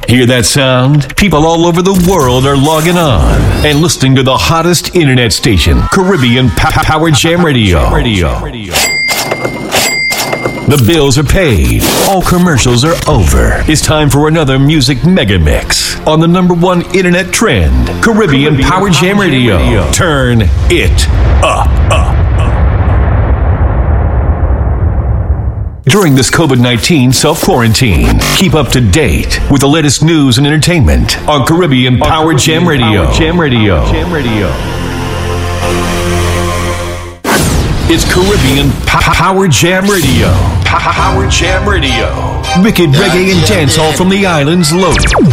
Hear that sound? People all over the world are logging on and listening to the hottest internet station, Caribbean Power Jam Radio. The bills are paid. All commercials are over. It's time for another music mega mix on the #1 internet trend, Caribbean Power Jam Radio. Turn it up. During this COVID-19 self-quarantine, keep up to date with the latest news and entertainment on Caribbean Power Jam Radio. It's Caribbean Power Jam Radio. Power Jam Radio. Wicked reggae and dancehall from the islands loaded.